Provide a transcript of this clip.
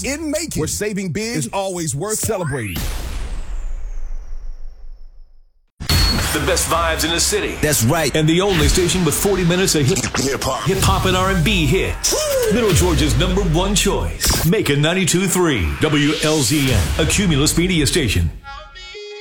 in making, where saving big is always worth celebrating. The best vibes in the city. That's right. And the only station with 40 minutes of hip-hop and R&B hits. Middle Georgia's #1 choice. Macon 92.3 WLZN, a Cumulus media station.